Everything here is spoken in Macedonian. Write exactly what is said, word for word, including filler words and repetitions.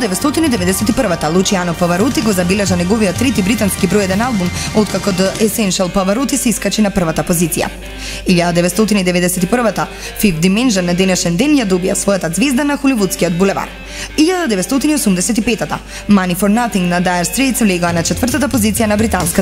деветстотини деветдесет и прва Лучиано Паварути го забележа неговиот трети британски број еден албум, откако The Essential Pavarotti се искачи на првата позиција. илјада деветстотини деветдесет и прва Fifth Dimension на денешен ден ја добија својата звезда на холивудскиот булевар. илјада деветстотини осумдесет и пета Money for Nothing на Dire Straits влегоа на четвртата позиција на британската